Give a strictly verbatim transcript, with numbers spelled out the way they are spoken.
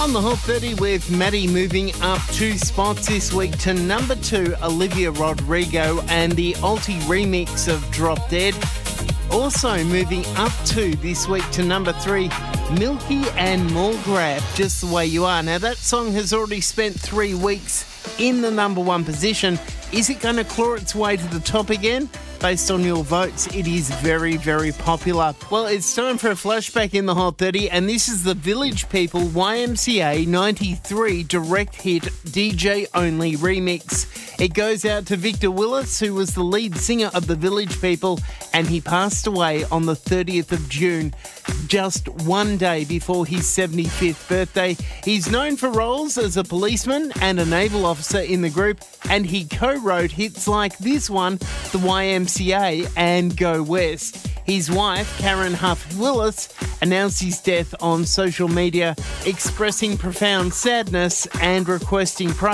On the Hot thirty with Maddie moving up two spots this week to number two, Olivia Rodrigo and the Alti remix of Drop Dead. Also moving up two this week to number three, Milky and Mulgrab, Just the Way You Are. Now that song has already spent three weeks in the number one position. Is it going to claw its way to the top again? Based on your votes, it is very, very popular. Well, it's time for a flashback in the Hot thirty, and this is the Village People Y M C A ninety-three direct hit D J Only remix. It goes out to Victor Willis, who was the lead singer of the Village People, and he passed away on the thirtieth of June, just one day before his seventy-fifth birthday. He's known for roles as a policeman and a naval officer in the group, and he co-wrote hits like this one, the Y M C A and Go West. His wife, Karen Huff Willis, announced his death on social media, expressing profound sadness and requesting privacy.